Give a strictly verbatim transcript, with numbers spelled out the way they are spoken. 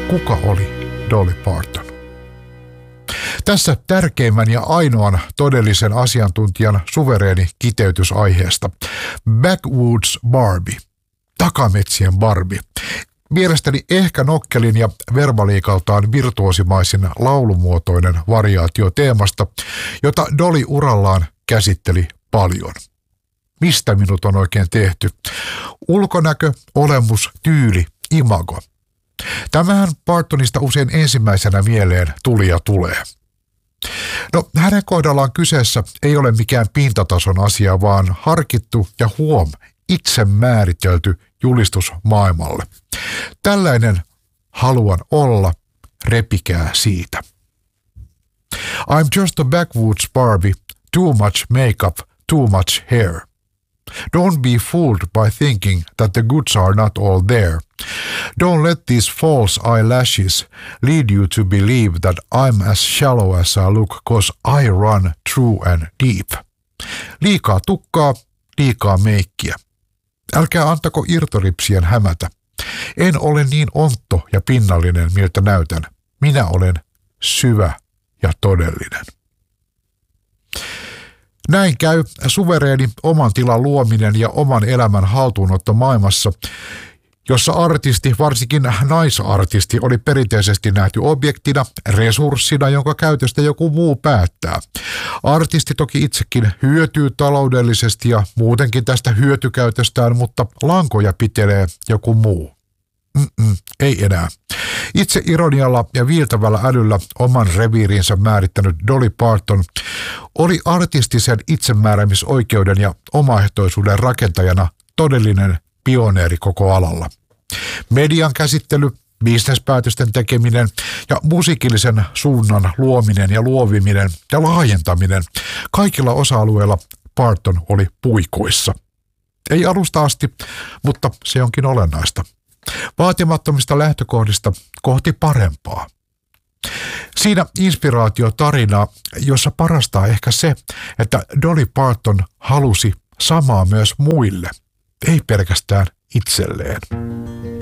kuka oli Dolly Parton? Tässä tärkeimmän ja ainoan todellisen asiantuntijan suvereeni kiteytys aiheesta. Backwoods Barbie, takametsien Barbie. Mielestäni ehkä nokkelin ja verbaliikaltaan virtuosimaisin laulumuotoinen variaatio teemasta, jota Dolly urallaan käsitteli paljon. Mistä minut on oikein tehty? Ulkonäkö, olemus, tyyli, imago. Tämähän Partonista usein ensimmäisenä mieleen tuli ja tulee. No, hänen kohdallaan kyseessä ei ole mikään pintatason asia, vaan harkittu ja huom, itse määritelty julistus maailmalle. Tällainen haluan olla, repikää siitä. I'm just a backwoods Barbie, too much makeup, too much hair. Don't be fooled by thinking that the goods are not all there. Don't let these false eyelashes lead you to believe that I'm as shallow as I look, cause I run true and deep. Liikaa tukkaa, liikaa meikkiä. Älkää antako irtoripsien hämätä. En ole niin ontto ja pinnallinen, miltä näytän. Minä olen syvä ja todellinen. Näin käy suvereeni oman tilan luominen ja oman elämän haltuunotto maailmassa, jossa artisti, varsinkin naisartisti, oli perinteisesti nähty objektina, resurssina, jonka käytöstä joku muu päättää. Artisti toki itsekin hyötyy taloudellisesti ja muutenkin tästä hyötykäytöstään, mutta lankoja pitelee joku muu. Mm-mm, ei enää. Itse ironialla ja viiltävällä älyllä oman reviirinsä määrittänyt Dolly Parton oli artistisen itsemääräämisoikeuden ja omaehtoisuuden rakentajana todellinen pioneeri koko alalla. Median käsittely, bisnespäätösten tekeminen ja musiikillisen suunnan luominen ja luoviminen ja laajentaminen, kaikilla osa-alueilla Parton oli puikoissa. Ei alusta asti, mutta se onkin olennaista. Vaatimattomista lähtökohdista kohti parempaa. Siinä inspiraatiotarina, jossa parastaa ehkä se, että Dolly Parton halusi samaa myös muille, ei pelkästään itselleen.